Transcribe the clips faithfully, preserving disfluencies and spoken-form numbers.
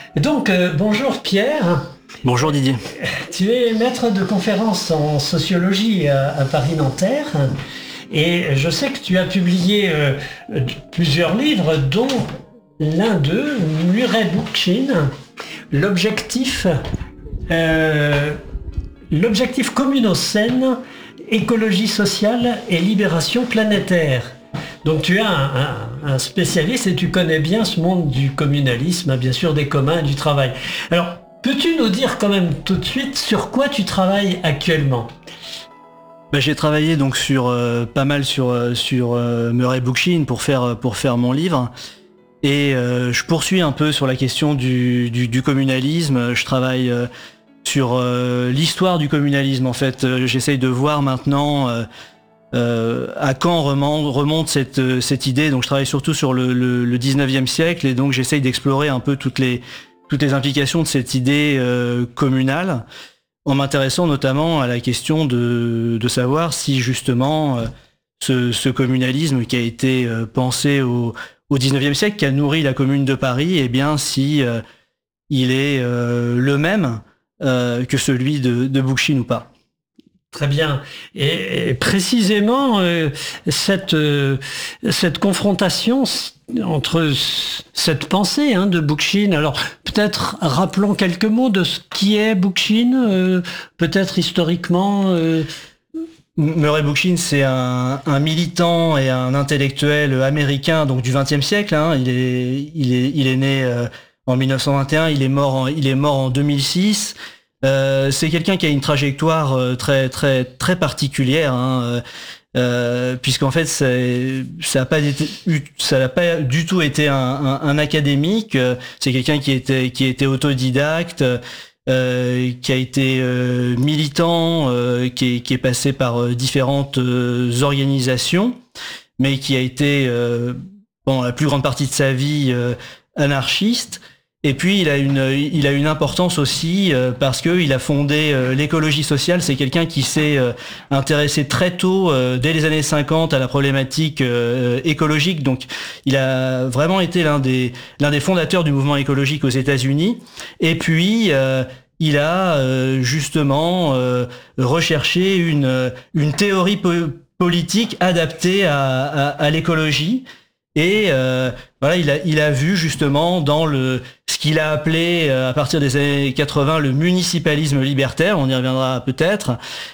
Donc, euh, bonjour Pierre. Bonjour Didier. Tu es maître de conférence en sociologie à, à Paris-Nanterre et je sais que tu as publié euh, plusieurs livres, dont l'un d'eux, Murray Bookchin, l'objectif, euh, l'objectif communocène, écologie sociale et libération planétaire. Donc tu es un, un, un spécialiste et tu connais bien ce monde du communalisme, bien sûr des communs et du travail. Alors, peux-tu nous dire quand même tout de suite sur quoi tu travailles actuellement ? Bah, j'ai travaillé donc sur euh, pas mal sur euh, sur euh, Murray Bookchin pour faire pour faire mon livre et euh, je poursuis un peu sur la question du du, du communalisme. Je travaille euh, sur euh, l'histoire du communalisme en fait. Euh, j'essaye de voir maintenant euh, euh, à quand remonte, remonte cette cette idée. Donc je travaille surtout sur le, le, le dix-neuvième siècle et donc j'essaye d'explorer un peu toutes les toutes les implications de cette idée euh, communale, en m'intéressant notamment à la question de, de savoir si justement euh, ce, ce communalisme qui a été euh, pensé au, au dix-neuvième siècle, qui a nourri la Commune de Paris, eh bien si euh, il est euh, le même euh, que celui de, de Bookchin ou pas. Très bien. Et, et précisément, euh, cette, euh, cette confrontation entre cette pensée hein, de Bookchin, alors peut-être rappelons quelques mots de ce qui est Bookchin, euh, peut-être historiquement. Euh... Murray Bookchin, c'est un, un militant et un intellectuel américain donc du vingtième siècle. Hein. Il est, il est, il est né euh, en mille neuf cent vingt et un. Il est mort, en, il est mort en deux mille six. Euh, c'est quelqu'un qui a une trajectoire euh, très très très particulière, hein, euh, puisqu'en fait c'est, ça n'a pas été, ça n'a pas du tout été un, un, un académique. C'est quelqu'un qui était qui était autodidacte, euh, qui a été euh, militant, euh, qui est qui est passé par différentes euh, organisations, mais qui a été euh, bon la plus grande partie de sa vie euh, anarchiste. Et puis il a une il a une importance aussi euh, parce que il a fondé euh, l'écologie sociale. C'est quelqu'un qui s'est euh, intéressé très tôt, euh, dès les années cinquante, à la problématique euh, écologique. Donc il a vraiment été l'un des l'un des fondateurs du mouvement écologique aux États-Unis. Et puis euh, il a euh, justement euh, recherché une une théorie po- politique adaptée à, à, à l'écologie. Et euh, voilà, il a il a vu justement dans le ce qu'il a appelé euh, à partir des années quatre-vingts le municipalisme libertaire, on y reviendra peut-être,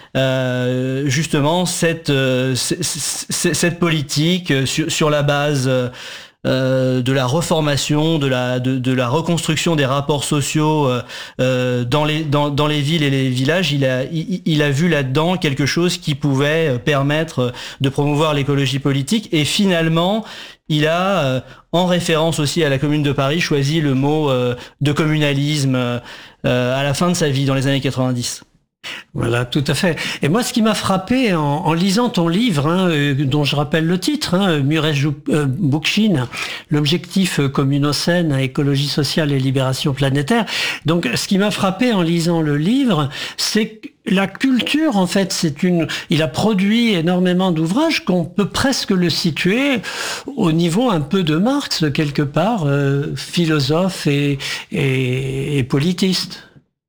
euh, justement cette euh, c- c- cette politique sur sur la base euh, de la reformation, de la de, de la reconstruction des rapports sociaux euh, dans les dans dans les villes et les villages. Il a il, il a vu là-dedans quelque chose qui pouvait permettre de promouvoir l'écologie politique et finalement il a, euh, en référence aussi à la Commune de Paris, choisi le mot euh, de communalisme euh, à la fin de sa vie, dans les années quatre-vingt-dix. Voilà, tout à fait. Et moi, ce qui m'a frappé en, en lisant ton livre, hein, euh, dont je rappelle le titre, hein, Murray euh, Bookchin, l'objectif communocène, écologie sociale et libération planétaire. Donc, ce qui m'a frappé en lisant le livre, c'est que la culture, en fait, c'est une. Il a produit énormément d'ouvrages qu'on peut presque le situer au niveau un peu de Marx, quelque part, euh, philosophe et, et, et politiste.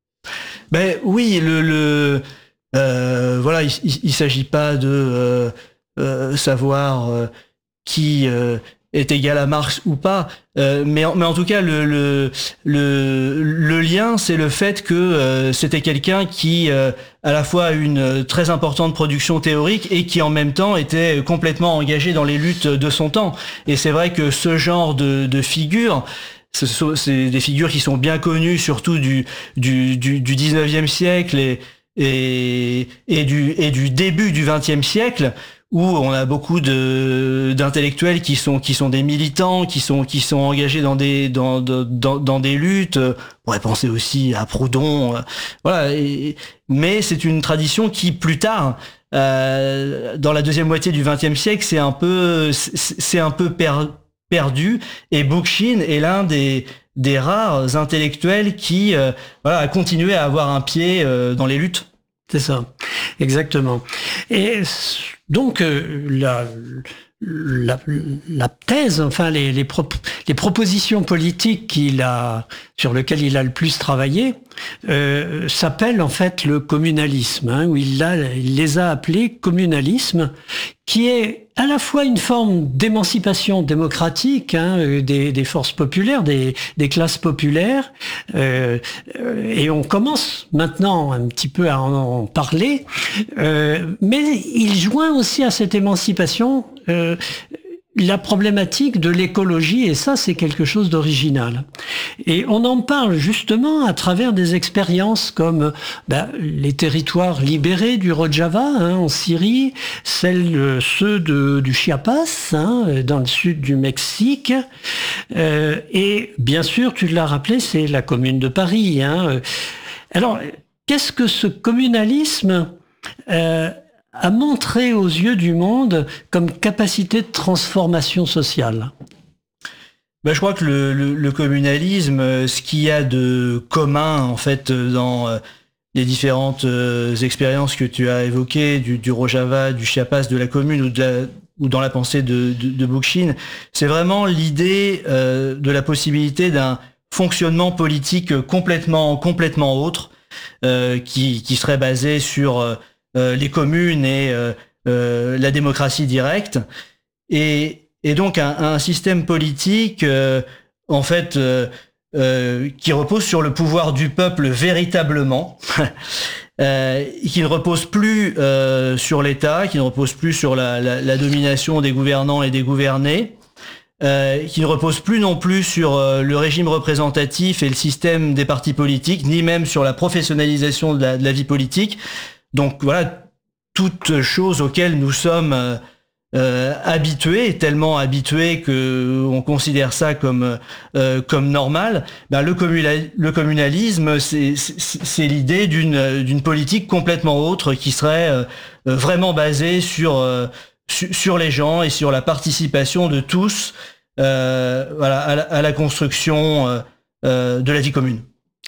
Ben oui, le, le euh, voilà, il, il, il s'agit pas de euh, euh, savoir euh, qui euh, est égal à Marx ou pas, euh, mais en, mais en tout cas le le le, le lien, c'est le fait que euh, c'était quelqu'un qui euh, à la fois a une très importante production théorique et qui en même temps était complètement engagé dans les luttes de son temps. Et c'est vrai que ce genre de, de figure, Ce sont, c'est des figures qui sont bien connues, surtout du du du, du dix-neuvième siècle et et et du et du début du vingtième siècle, où on a beaucoup de d'intellectuels qui sont qui sont des militants, qui sont qui sont engagés dans des dans dans dans des luttes. On pourrait penser aussi à Proudhon, voilà. Et, mais c'est une tradition qui plus tard, euh, dans la deuxième moitié du vingtième siècle, c'est un peu c'est, c'est un peu perdu. perdu et Bookchin est l'un des des rares intellectuels qui euh, voilà a continué à avoir un pied euh, dans les luttes. C'est ça, exactement. Et donc euh, la, la, la thèse, enfin les, les, pro, les propositions politiques qu'il a, sur lesquelles il a le plus travaillé, euh, s'appellent en fait le communalisme, hein, où il, a, il les a appelés communalisme, qui est à la fois une forme d'émancipation démocratique, hein, des, des forces populaires, des, des classes populaires, euh, et on commence maintenant un petit peu à en, en parler, euh, mais il joint aussi à cette émancipation euh, la problématique de l'écologie, et ça c'est quelque chose d'original. Et on en parle justement à travers des expériences comme ben, les territoires libérés du Rojava, hein, en Syrie, celles, ceux de, du Chiapas, hein, dans le sud du Mexique, euh, et bien sûr, tu l'as rappelé, c'est la Commune de Paris. Hein. Alors, qu'est-ce que ce communalisme euh, a montré aux yeux du monde comme capacité de transformation sociale? Ben, je crois que le, le, le communalisme, ce qu'il y a de commun en fait dans les différentes euh, expériences que tu as évoquées, du, du Rojava, du Chiapas, de la Commune ou, de la, ou dans la pensée de, de, de Bookchin, c'est vraiment l'idée euh, de la possibilité d'un fonctionnement politique complètement, complètement autre, euh, qui, qui serait basé sur euh, les communes et euh, euh, la démocratie directe, et, et donc un, un système politique euh, en fait euh, euh, qui repose sur le pouvoir du peuple véritablement, euh, qui ne repose plus euh, sur l'État, qui ne repose plus sur la, la, la domination des gouvernants et des gouvernés, euh, qui ne repose plus non plus sur euh, le régime représentatif et le système des partis politiques, ni même sur la professionnalisation de la, de la vie politique. Donc voilà, toutes choses auxquelles nous sommes euh, euh, habitués, tellement habitués qu'on considère ça comme euh, comme normal. Ben, le, communa- le communalisme, c'est, c'est, c'est l'idée d'une d'une politique complètement autre qui serait euh, vraiment basée sur euh, su- sur les gens et sur la participation de tous, euh, voilà, à la, à la construction euh, euh, de la vie commune.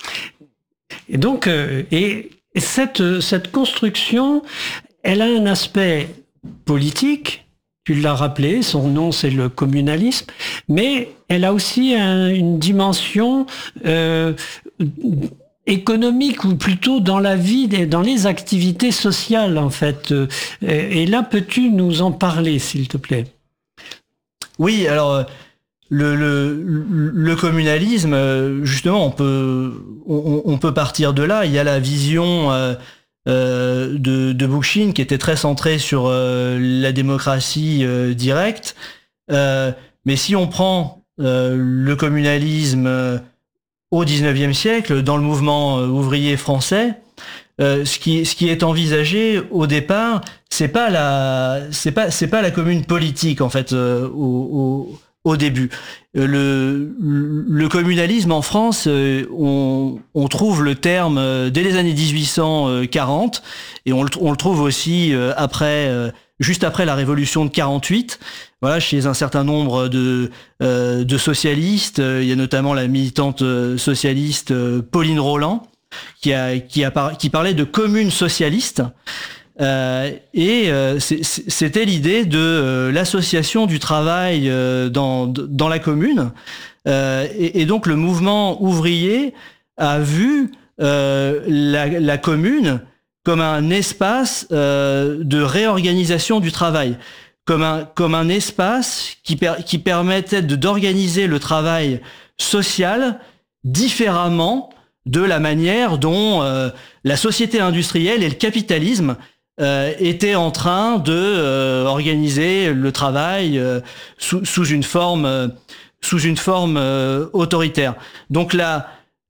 Et donc, euh, et Et cette, cette construction, elle a un aspect politique, tu l'as rappelé, son nom c'est le communalisme, mais elle a aussi un, une dimension euh, économique, ou plutôt dans la vie, dans les activités sociales en fait. Et là, peux-tu nous en parler, s'il te plaît? Oui, alors... Le, le, le communalisme, justement, on peut, on, on peut partir de là. Il y a la vision euh, euh, de, de Bookchin qui était très centrée sur euh, la démocratie euh, directe. Euh, mais si on prend euh, le communalisme euh, au dix-neuvième siècle, dans le mouvement euh, ouvrier français, euh, ce qui, ce qui est envisagé au départ, c'est pas la, c'est pas, c'est pas la commune politique en fait euh, au, au Au début, le, le communalisme en France, on, on trouve le terme dès les années dix-huit cent quarante, et on le, on le trouve aussi après, juste après la Révolution de quarante-huit. Voilà, chez un certain nombre de, de socialistes, il y a notamment la militante socialiste Pauline Roland, qui a, qui a par, qui parlait de commune socialiste. Euh, et euh, c'était l'idée de euh, l'association du travail euh, dans, dans la commune. Euh, et, et donc le mouvement ouvrier a vu euh, la, la commune comme un espace euh, de réorganisation du travail, comme un, comme un espace qui, per, qui permettait de, d'organiser le travail social différemment de la manière dont euh, la société industrielle et le capitalisme Euh, était en train de euh, organiser le travail euh, sous, sous une forme euh, sous une forme euh, autoritaire. Donc la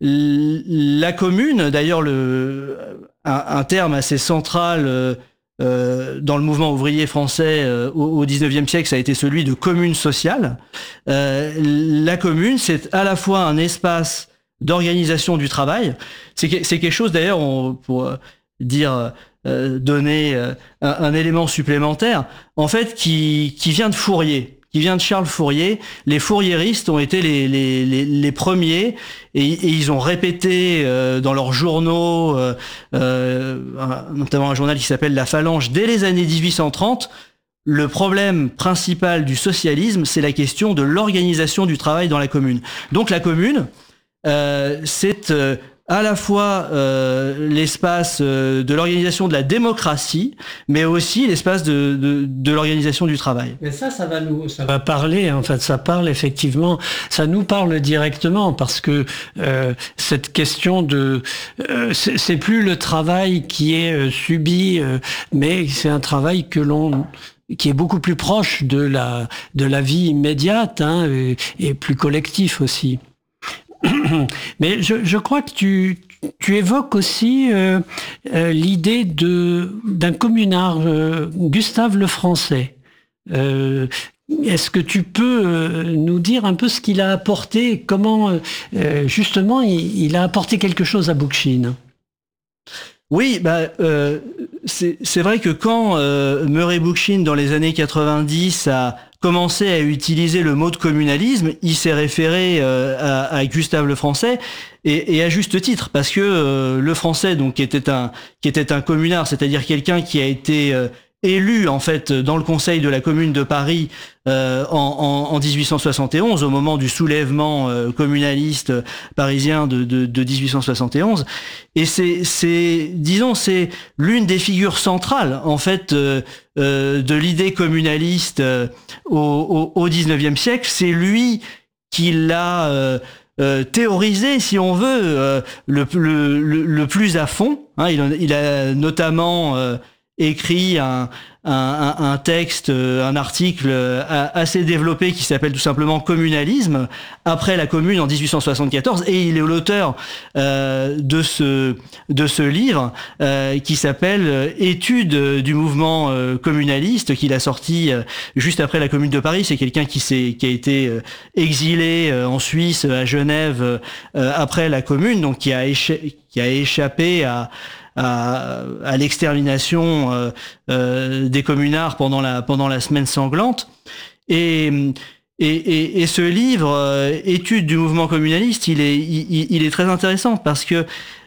la commune, d'ailleurs le un, un terme assez central euh, euh, dans le mouvement ouvrier français euh, au, au dix-neuvième siècle, ça a été celui de commune sociale. Euh, la commune, c'est à la fois un espace d'organisation du travail. C'est c'est quelque chose d'ailleurs, on, pour dire Euh, donner euh, un, un élément supplémentaire, en fait, qui, qui vient de Fourier, qui vient de Charles Fourier. Les fouriéristes ont été les, les, les, les premiers et, et ils ont répété euh, dans leurs journaux, euh, euh, notamment un journal qui s'appelle La Phalange, dès les années dix-huit cent trente, le problème principal du socialisme, c'est la question de l'organisation du travail dans la commune. Donc la commune, euh, c'est euh, à la fois euh, l'espace euh, de l'organisation de la démocratie, mais aussi l'espace de, de, de l'organisation du travail. Mais ça, ça va nous, ça va parler. En fait, ça parle effectivement, ça nous parle directement parce que euh, cette question de, euh, c'est, c'est plus le travail qui est euh, subi, euh, mais c'est un travail que l'on qui est beaucoup plus proche de la de la vie immédiate, hein, et, et plus collectif aussi. Mais je, je crois que tu, tu évoques aussi euh, euh, l'idée de d'un communard, euh, Gustave Lefrançais. Euh, est-ce que tu peux euh, nous dire un peu ce qu'il a apporté, comment euh, justement il, il a apporté quelque chose à Bookchin? Oui, bah, euh, c'est, c'est vrai que quand euh, Murray Bookchin, dans les années quatre-vingt-dix, a commencé à utiliser le mot de communalisme, il s'est référé euh, à, à Gustave Lefrançais, et, et à juste titre, parce que euh, Lefrançais, donc, qui était un, qui était un communard, c'est-à-dire quelqu'un qui a été euh, élu en fait dans le Conseil de la Commune de Paris euh, en, en, en dix-huit cent soixante et onze, au moment du soulèvement euh, communaliste parisien de, de, de dix-huit cent soixante et onze. Et c'est, c'est, disons, c'est l'une des figures centrales en fait euh, euh, de l'idée communaliste euh, au, au, au dix-neuvième siècle. C'est lui qui l'a euh, Euh, théorisé, si on veut, euh, le, le, le, le plus à fond. Hein, il, il a notamment euh, écrit un, un, un texte, un article assez développé qui s'appelle tout simplement Communalisme, après la Commune en dix-huit cent soixante-quatorze, et il est l'auteur euh, de ce de ce livre euh, qui s'appelle Études du mouvement euh, communaliste, qu'il a sorti euh, juste après la Commune de Paris. C'est quelqu'un qui s'est qui a été euh, exilé euh, en Suisse, à Genève, euh, après la Commune, donc qui a écha- qui a échappé à à, à l'extermination euh, euh, des communards pendant la pendant la semaine sanglante. Et et, et, et ce livre, euh, Études du mouvement communaliste, il est il, il est très intéressant parce que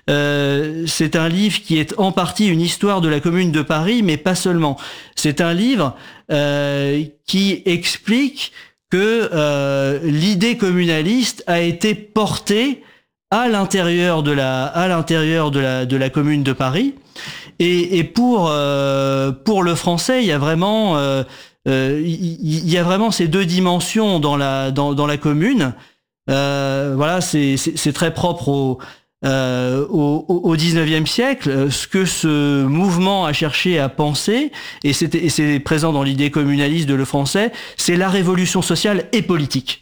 euh, c'est un livre qui est en partie une histoire de la Commune de Paris, mais pas seulement. C'est un livre euh, qui explique que euh, l'idée communaliste a été portée à l'intérieur de la à l'intérieur de la de la Commune de Paris, et et pour euh, pour Lefrançais, il y a vraiment euh, euh, il y a vraiment ces deux dimensions dans la dans dans la Commune. Euh, voilà, c'est c'est c'est très propre au euh, au au dix-neuvième siècle, ce que ce mouvement a cherché à penser, et c'était et c'est présent dans l'idée communaliste de Lefrançais, c'est la révolution sociale et politique.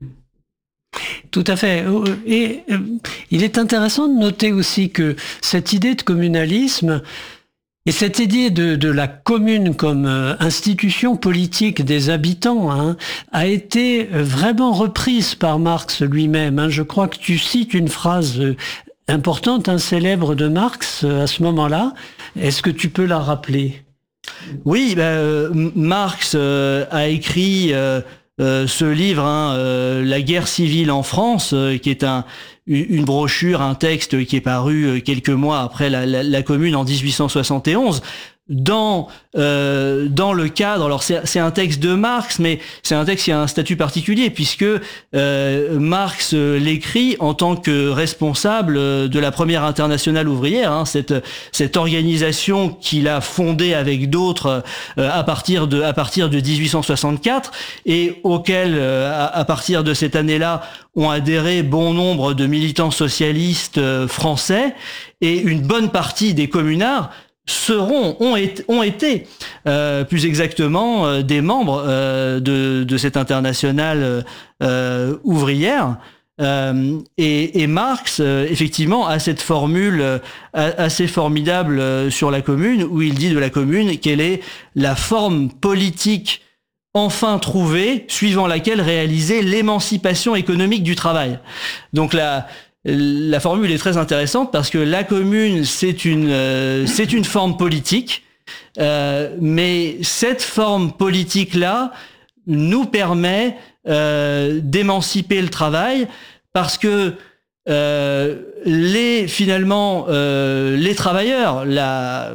Tout à fait. Et euh, il est intéressant de noter aussi que cette idée de communalisme et cette idée de, de la commune comme euh, institution politique des habitants, hein, a été vraiment reprise par Marx lui-même. Hein. Je crois que tu cites une phrase importante, hein, célèbre de Marx à ce moment-là. Est-ce que tu peux la rappeler? Oui, ben, euh, Marx euh, a écrit euh, Euh, ce livre, hein, euh, La guerre civile en France, euh, qui est un, une brochure, un texte qui est paru quelques mois après la, la, la Commune en dix-huit cent soixante et onze. Dans euh, dans le cadre, alors c'est c'est un texte de Marx, mais c'est un texte qui a un statut particulier puisque euh, Marx l'écrit en tant que responsable de la première internationale ouvrière, hein, cette cette organisation qu'il a fondée avec d'autres euh, à partir de à partir de dix-huit cent soixante-quatre, et auquel euh, à, à partir de cette année-là ont adhéré bon nombre de militants socialistes euh, français, et une bonne partie des communards seront, ont été, ont été euh, plus exactement euh, des membres euh, de, de cette internationale euh, ouvrière. Euh, et, et Marx, euh, effectivement, a cette formule euh, assez formidable euh, sur la Commune, où il dit de la Commune qu'elle est la forme politique enfin trouvée, suivant laquelle réaliser l'émancipation économique du travail. Donc la La formule est très intéressante parce que la Commune, c'est une euh, c'est une forme politique, euh, mais cette forme politique-là nous permet euh, d'émanciper le travail, parce que euh, les finalement euh, les travailleurs, la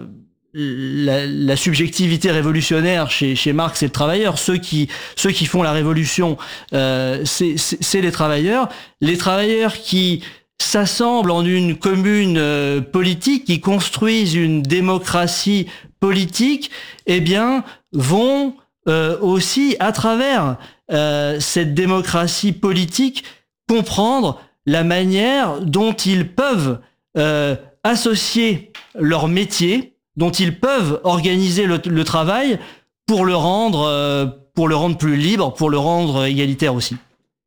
La, la subjectivité révolutionnaire chez, chez Marx et le travailleur, ceux qui, ceux qui font la révolution, euh, c'est, c'est, c'est les travailleurs. Les travailleurs qui s'assemblent en une commune euh, politique, qui construisent une démocratie politique, eh bien, vont euh, aussi, à travers euh, cette démocratie politique, comprendre la manière dont ils peuvent euh, associer leur métier, dont ils peuvent organiser le, le travail pour le rendre, euh, pour le rendre plus libre, pour le rendre égalitaire aussi.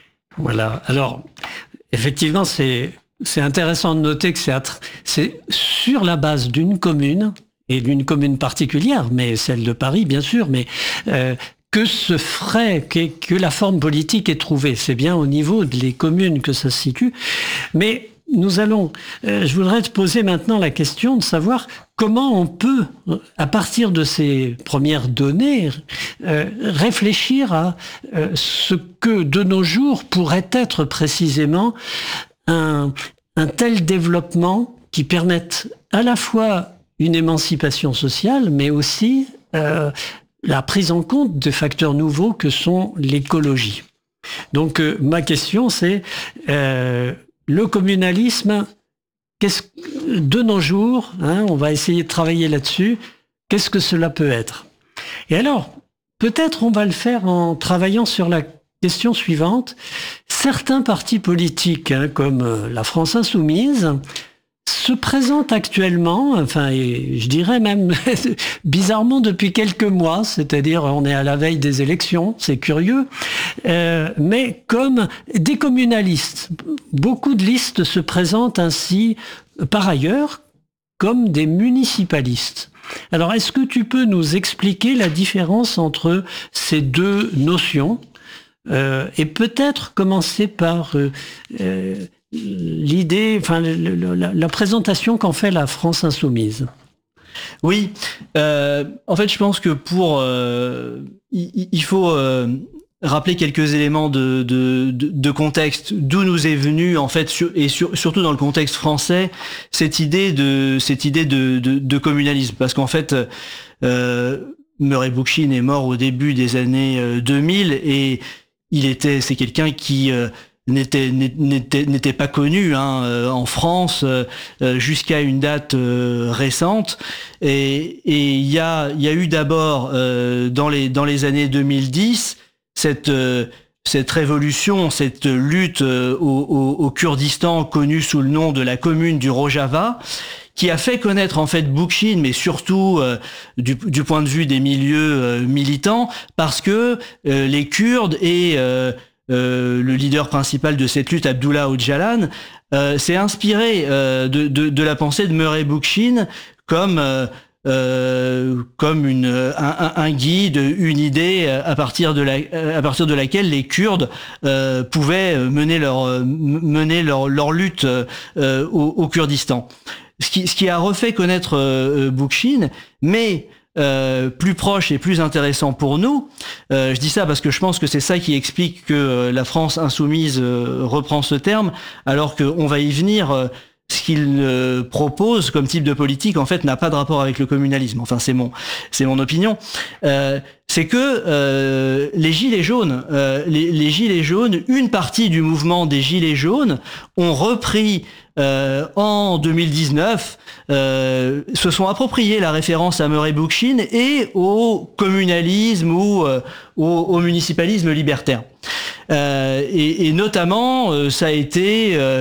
Voilà. Alors, effectivement, c'est, c'est intéressant de noter que c'est, attr- c'est sur la base d'une commune, et d'une commune particulière, mais celle de Paris, bien sûr, mais euh, que se ferait, que, que la forme politique est trouvée. C'est bien au niveau des communes que ça se situe. Mais nous allons, euh, je voudrais te poser maintenant la question de savoir comment on peut, à partir de ces premières données, euh, réfléchir à euh, ce que de nos jours pourrait être précisément un, un tel développement qui permette à la fois une émancipation sociale, mais aussi euh, la prise en compte de facteurs nouveaux que sont l'écologie. Donc euh, ma question c'est... Euh, Le communalisme, qu'est-ce, de nos jours, hein, on va essayer de travailler là-dessus, qu'est-ce que cela peut être? Et alors, peut-être on va le faire en travaillant sur la question suivante. Certains partis politiques, hein, comme la France Insoumise, se présentent actuellement, enfin, et je dirais même bizarrement depuis quelques mois, c'est-à-dire on est à la veille des élections, c'est curieux, euh, mais comme des communalistes. Beaucoup de listes se présentent ainsi, par ailleurs, comme des municipalistes. Alors, est-ce que tu peux nous expliquer la différence entre ces deux notions, euh, et peut-être commencer par euh, euh, l'idée, enfin le, le, la, la présentation qu'en fait la France Insoumise. Oui, euh, en fait, je pense que pour euh, il, il faut euh, rappeler quelques éléments de, de, de, de contexte, d'où nous est venue en fait, sur, et sur, surtout dans le contexte français, cette idée de cette idée de, de, de communalisme, parce qu'en fait, euh, Murray Bookchin est mort au début des années deux mille et il était, c'est quelqu'un qui euh, n'était n'était n'était pas connu hein, euh, en France euh, jusqu'à une date euh, récente, et et il y a il y a eu d'abord euh, dans les dans les années deux mille dix cette euh, cette révolution, cette lutte euh, au, au, au Kurdistan connue sous le nom de la commune du Rojava, qui a fait connaître en fait Bookchin, mais surtout euh, du, du point de vue des milieux euh, militants, parce que euh, les Kurdes et euh, euh, le leader principal de cette lutte, Abdullah Öcalan, euh, s'est inspiré euh, de, de, de la pensée de Murray Bookchin comme euh, euh, comme une un, un guide, une idée à partir de la à partir de laquelle les Kurdes euh, pouvaient mener leur mener leur leur lutte euh, au, au Kurdistan. Ce qui, ce qui a refait connaître euh, Bookchin, mais euh, plus proche et plus intéressant pour nous. Euh, je dis ça parce que je pense que c'est ça qui explique que euh, la France insoumise euh, reprend ce terme, alors qu'on va y venir. Euh, ce qu'il euh, propose comme type de politique, en fait, n'a pas de rapport avec le communalisme. Enfin, c'est mon, c'est mon opinion. Euh, c'est que euh, les gilets jaunes, euh, les, les gilets jaunes, une partie du mouvement des gilets jaunes ont repris euh, en deux mille dix-neuf, euh, se sont appropriés la référence à Murray Bookchin et au communalisme ou euh, au, au municipalisme libertaire. Euh, et, et notamment, euh, ça a été euh,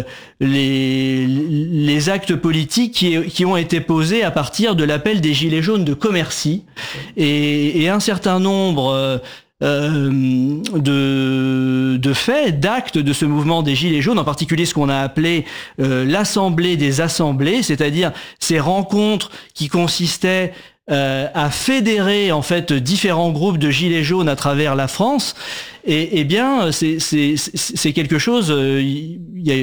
les, les actes politiques qui, qui ont été posés à partir de l'appel des Gilets jaunes de Commercy, et, et un certain nombre euh, euh, de, de faits, d'actes de ce mouvement des Gilets jaunes, en particulier ce qu'on a appelé euh, l'Assemblée des assemblées, c'est-à-dire ces rencontres qui consistaient Euh, à fédérer en fait différents groupes de gilets jaunes à travers la France. Et, et bien c'est c'est c'est quelque chose. Euh, il y a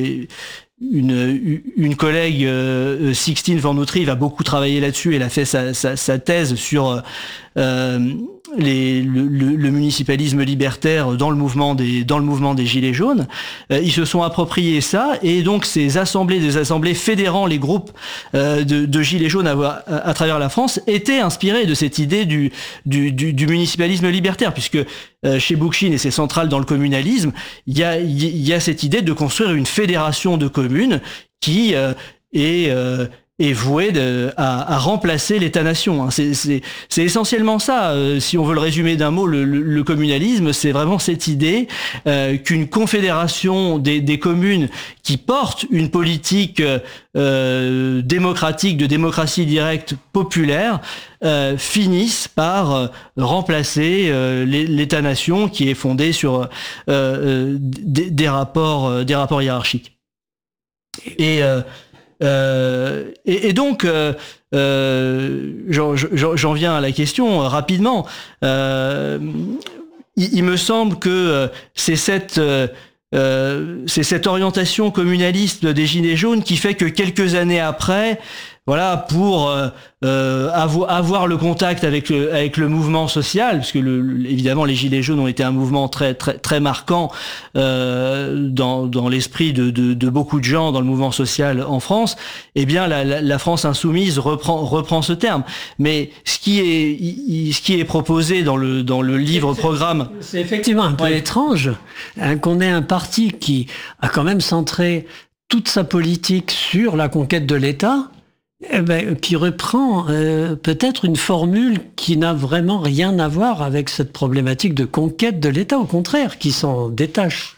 une une collègue, euh, Sixtine Van Outry, a beaucoup travaillé là-dessus. Elle a fait sa sa, sa thèse sur euh, les, le, le municipalisme libertaire dans le mouvement des dans le mouvement des Gilets jaunes. Euh, ils se sont appropriés ça, et donc ces assemblées, des assemblées fédérant les groupes euh, de, de Gilets jaunes à, à, à travers la France étaient inspirées de cette idée du du, du, du municipalisme libertaire, puisque euh, chez Bookchin, et c'est central dans le communalisme, il y a il y a cette idée de construire une fédération de communes qui euh, est euh, est voué de, à, à remplacer l'État-nation. C'est, c'est, c'est essentiellement ça. Euh, si on veut le résumer d'un mot, le, le, le communalisme, c'est vraiment cette idée euh, qu'une confédération des, des communes qui portent une politique euh, démocratique, de démocratie directe populaire, euh, finissent par euh, remplacer euh, l'État-nation qui est fondé sur euh, des, des rapports, euh, des rapports hiérarchiques. Et euh, Euh, et, et donc, euh, euh, j'en, j'en, j'en viens à la question euh, rapidement. Euh, il, il me semble que euh, c'est cette, euh, euh, c'est cette orientation communaliste des Gilets jaunes qui fait que quelques années après, voilà, pour euh, euh, avoir, avoir le contact avec le, avec le mouvement social, parce que le, évidemment les Gilets jaunes ont été un mouvement très très très marquant euh, dans dans l'esprit de, de de beaucoup de gens dans le mouvement social en France. Eh bien, la, la, la France insoumise reprend reprend ce terme. Mais ce qui est ce qui est proposé dans le dans le livre programme, c'est effectivement un peu ouais. étrange hein, qu'on ait un parti qui a quand même centré toute sa politique sur la conquête de l'État. Eh ben, qui reprend euh, peut-être une formule qui n'a vraiment rien à voir avec cette problématique de conquête de l'État, au contraire, qui s'en détache.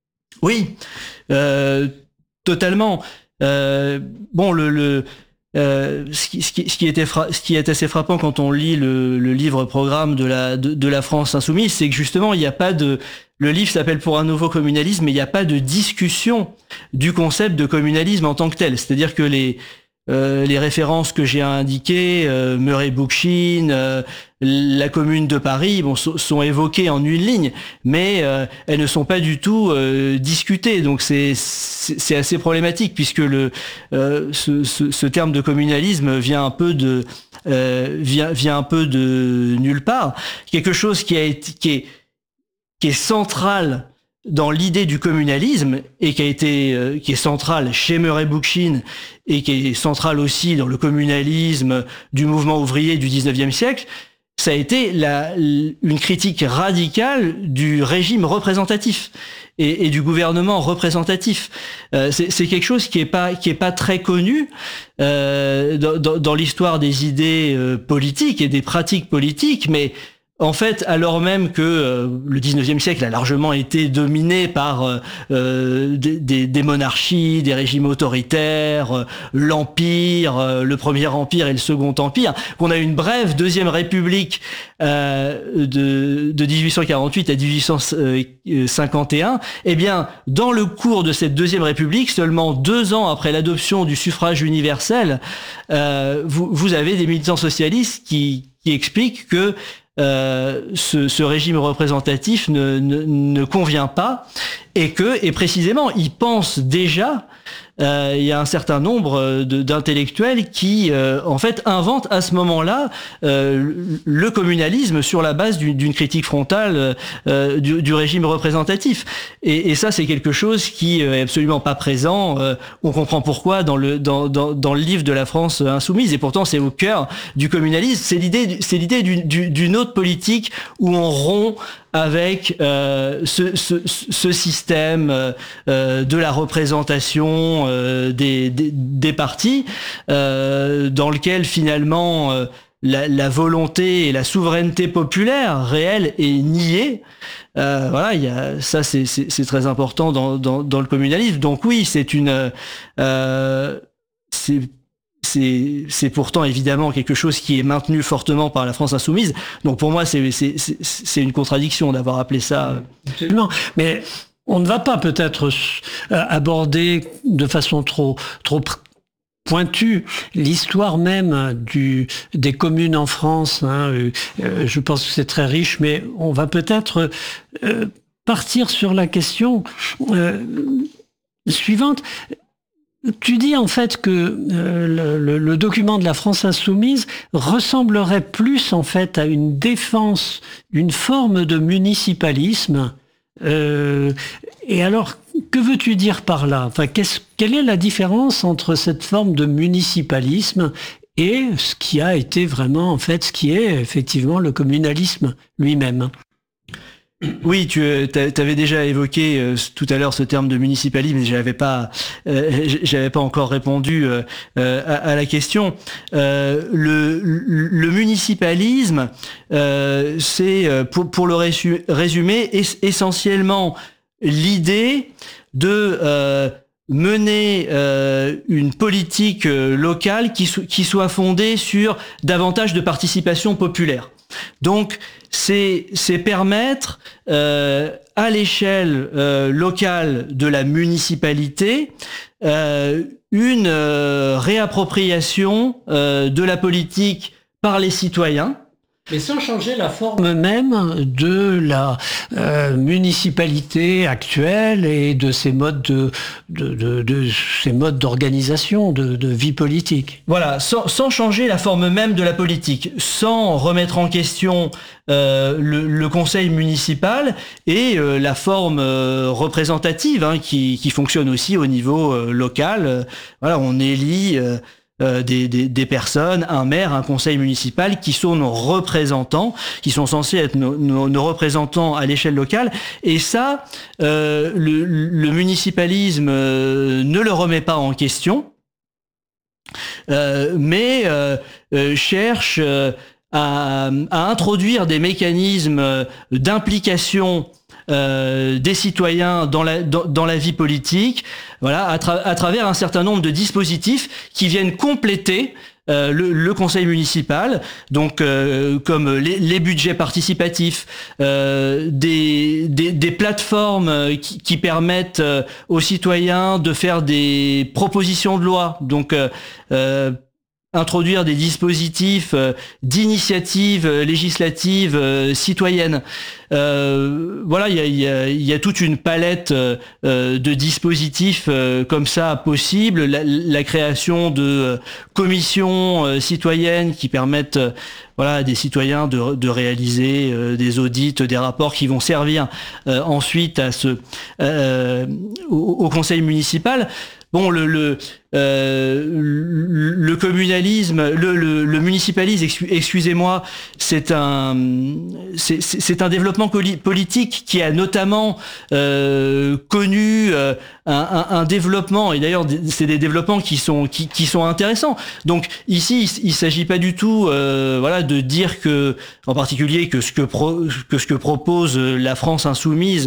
Oui, euh, totalement. Euh, bon, le, le euh, ce, qui, ce, qui, ce, qui était fra- ce qui est assez frappant quand on lit le, le livre programme de la de, de la France insoumise, c'est que justement il n'y a pas de le livre s'appelle Pour un nouveau communalisme, mais il n'y a pas de discussion du concept de communalisme en tant que tel. C'est-à-dire que les Euh, les références que j'ai indiquées, euh, Murray-Bookchin, euh, la Commune de Paris, bon, so, sont évoquées en une ligne, mais euh, elles ne sont pas du tout euh, discutées. Donc c'est, c'est c'est assez problématique puisque le euh, ce, ce, ce terme de communalisme vient un peu de euh, vient vient un peu de nulle part. Quelque chose qui a été qui est qui est central dans l'idée du communalisme et qui a été euh, qui est centrale chez Murray-Bookchin et qui est centrale aussi dans le communalisme du mouvement ouvrier du dix-neuvième siècle, ça a été la, une critique radicale du régime représentatif et, et du gouvernement représentatif. Euh, c'est, c'est quelque chose qui est pas qui est pas très connu euh, dans, dans, dans l'histoire des idées euh, politiques et des pratiques politiques, mais en fait, alors même que euh, le dix-neuvième siècle a largement été dominé par euh, euh, des, des, des monarchies, des régimes autoritaires, euh, l'Empire, euh, le Premier Empire et le Second Empire, qu'on a une brève Deuxième République euh, de, de dix-huit cent quarante-huit à dix-huit cent cinquante et un, eh bien, dans le cours de cette Deuxième République, seulement deux ans après l'adoption du suffrage universel, euh, vous, vous avez des militants socialistes qui, qui expliquent que Euh, ce, ce régime représentatif ne, ne, ne convient pas et que, et précisément, ils pensent déjà, euh, il y a un certain nombre de, d'intellectuels qui, euh, en fait, inventent à ce moment-là euh, le communalisme sur la base d'une, d'une critique frontale euh, du, du régime représentatif. Et, et ça, c'est quelque chose qui est absolument pas présent. Euh, on comprend pourquoi dans le dans, dans, dans le livre de la France insoumise. Et pourtant, c'est au cœur du communalisme. C'est l'idée, c'est l'idée d'une, d'une autre politique où on rompt avec euh, ce, ce, ce système euh, de la représentation euh, des, des, des partis, euh, dans lequel finalement euh, la, la volonté et la souveraineté populaire réelle est niée. Euh, voilà, il y a ça, c'est, c'est, c'est très important dans, dans, dans le communalisme. Donc oui, c'est une, euh, c'est C'est, c'est pourtant évidemment quelque chose qui est maintenu fortement par la France insoumise. Donc pour moi, c'est, c'est, c'est, c'est une contradiction d'avoir appelé ça. Absolument. Mais on ne va pas peut-être aborder de façon trop, trop pointue l'histoire même du, des communes en France. Hein. Euh, je pense que c'est très riche, mais on va peut-être euh, partir sur la question euh, suivante. tu dis en fait que euh, le, le, le document de la France insoumise ressemblerait plus en fait à une défense d'une forme de municipalisme. Euh, et alors, que veux-tu dire par là? Enfin, qu'est-ce, quelle est la différence entre cette forme de municipalisme et ce qui a été vraiment, en fait, ce qui est effectivement le communalisme lui-même? Oui, tu avais déjà évoqué euh, tout à l'heure ce terme de municipalisme, mais j'avais pas, euh, j'avais pas encore répondu euh, à, à la question. Euh, le, le municipalisme, euh, c'est pour, pour le résumer, es, essentiellement l'idée de euh, mener euh, une politique locale qui, so, qui soit fondée sur davantage de participation populaire. Donc, c'est, c'est permettre euh, à l'échelle euh, locale de la municipalité euh, une euh, réappropriation euh, de la politique par les citoyens. Mais sans changer la forme même de la euh, municipalité actuelle et de ses modes de, de, de, de ses modes d'organisation, de, de vie politique. Voilà, sans, sans changer la forme même de la politique, sans remettre en question euh, le, le conseil municipal et euh, la forme euh, représentative hein, qui, qui fonctionne aussi au niveau euh, local. Euh, voilà, on élit euh, Euh, des, des, des personnes, un maire, un conseil municipal, qui sont nos représentants, qui sont censés être nos, nos, nos représentants à l'échelle locale. Et ça, euh, le, le municipalisme euh, ne le remet pas en question, euh, mais euh, euh, cherche euh, à, à introduire des mécanismes d'implication Euh, des citoyens dans la dans, dans la vie politique, voilà, à, tra- à travers un certain nombre de dispositifs qui viennent compléter euh, le, le conseil municipal, donc euh, comme les, les budgets participatifs, euh, des, des des plateformes qui, qui permettent euh, aux citoyens de faire des propositions de loi, donc euh, euh, introduire des dispositifs euh, d'initiative euh, législative euh, citoyenne. Euh, voilà, il y a, y, a, y a toute une palette euh, de dispositifs euh, comme ça possibles. La, la création de euh, commissions euh, citoyennes qui permettent euh, voilà, à des citoyens de, de réaliser euh, des audits, des rapports qui vont servir euh, ensuite à ce, euh, au, au conseil municipal. Bon, le, le, euh, le communalisme, le, le, le municipalisme, excusez-moi, c'est un, c'est, c'est un développement politique qui a notamment euh, connu euh, un, un, un développement, et d'ailleurs c'est des développements qui sont qui, qui sont intéressants. Donc ici, il, il s'agit pas du tout, euh, voilà, de dire que, en particulier, que ce que pro, que ce que propose la France insoumise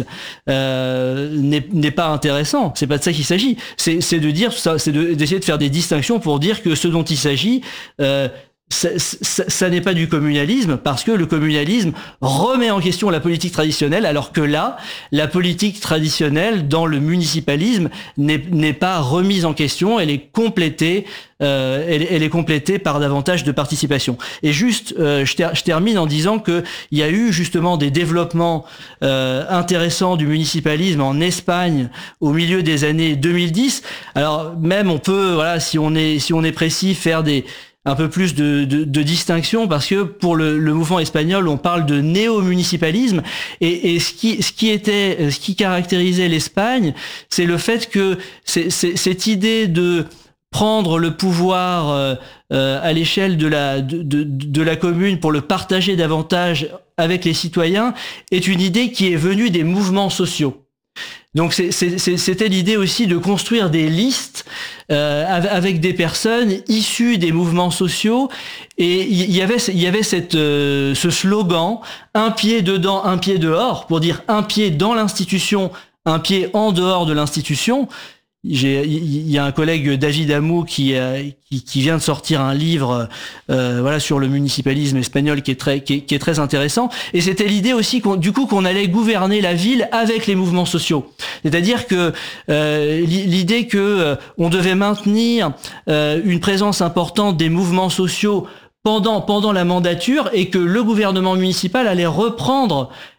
euh, n'est, n'est pas intéressant. C'est pas de ça qu'il s'agit. C'est, c'est de dire ça, c'est de, d'essayer de faire des distinctions pour dire que ce dont il s'agit, euh, ça, ça, ça n'est pas du communalisme, parce que le communalisme remet en question la politique traditionnelle, alors que là, la politique traditionnelle dans le municipalisme n'est, n'est pas remise en question, elle est complétée, euh, elle, elle est complétée par davantage de participation. Et juste, euh, je, ter, je termine en disant que il y a eu justement des développements euh, intéressants du municipalisme en Espagne au milieu des années deux mille dix. Alors même on peut, voilà, si on est si on est précis, faire des un peu plus de, de, de distinction, parce que pour le, le mouvement espagnol, on parle de néo-municipalisme, et, et ce qui, ce qui était, ce qui caractérisait l'Espagne, c'est le fait que c'est, c'est, cette idée de prendre le pouvoir euh, euh, à l'échelle de la de, de, de la commune pour le partager davantage avec les citoyens est une idée qui est venue des mouvements sociaux. Donc c'est, c'est, c'était l'idée aussi de construire des listes euh, avec des personnes issues des mouvements sociaux, et il y avait il y avait cette euh, ce slogan un pied dedans, un pied dehors, pour dire un pied dans l'institution, un pied en dehors de l'institution. J'ai, il y a un collègue, David Amou, qui, qui, qui vient de sortir un livre, euh, voilà, sur le municipalisme espagnol, qui est très, qui est, qui est très intéressant. Et c'était l'idée aussi, qu'on, du coup, qu'on allait gouverner la ville avec les mouvements sociaux. C'est-à-dire que euh, l'idée que euh, on devait maintenir euh, une présence importante des mouvements sociaux pendant pendant la mandature, et que le gouvernement municipal allait reprendre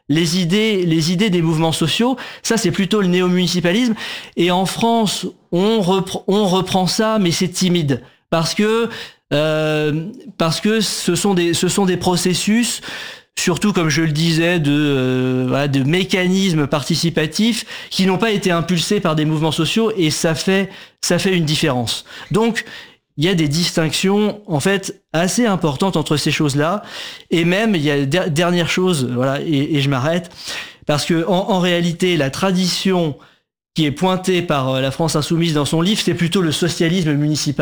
les idées, les idées des mouvements sociaux. Ça, c'est plutôt le néo-municipalisme. Et en France, on reprend, on reprend ça, mais c'est timide parce que euh, parce que ce sont des ce sont des processus, surtout comme je le disais, de euh, voilà, de mécanismes participatifs qui n'ont pas été impulsés par des mouvements sociaux, et ça fait ça fait une différence. Donc il y a des distinctions en fait assez importantes entre ces choses-là, et même il y a der- dernière chose, voilà, et, et je m'arrête, parce que en, en réalité la tradition qui est pointée par la France insoumise dans son livre, c'est plutôt le socialisme municipal.